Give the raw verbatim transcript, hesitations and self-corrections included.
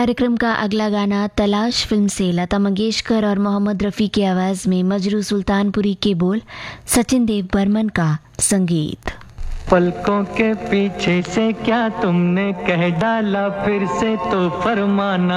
कार्यक्रम का अगला गाना तलाश फिल्म से लता मंगेशकर और मोहम्मद रफ़ी की आवाज़ में मजरू सुल्तानपुरी के बोल, सचिन देव बर्मन का संगीत। पलकों के पीछे से क्या तुमने कह डाला, फिर से तो फरमाना